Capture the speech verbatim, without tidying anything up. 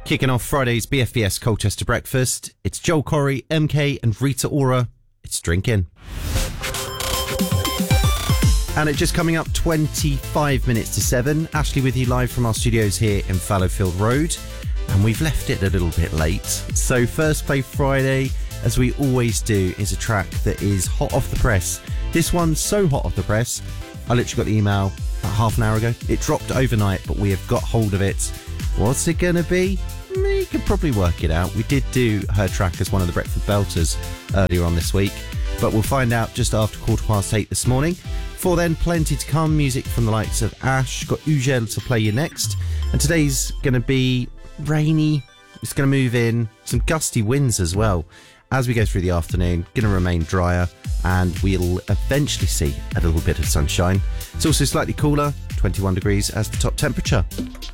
Kicking off Friday's B F B S Colchester Breakfast, it's Joel Corey, M K and Rita Ora. It's drinking. And it's just coming up twenty-five minutes to seven. Ashley with you live from our studios here in Fallowfield Road. And we've left it a little bit late. So First Play Friday, as we always do, is a track that is hot off the press. This one's so hot off the press, I literally got the email about half an hour ago. It dropped overnight, but we have got hold of it. What's it going to be? You can probably work it out. We did do her track as one of the Breakfast Belters earlier on this week, but we'll find out just after quarter past eight this morning. Before then, plenty to come. Music from the likes of Ash. Got Ugel to play you next. And today's going to be rainy. It's going to move in. Some gusty winds as well. As we go through the afternoon, going to remain drier, and we'll eventually see a little bit of sunshine. It's also slightly cooler, twenty-one degrees as the top temperature.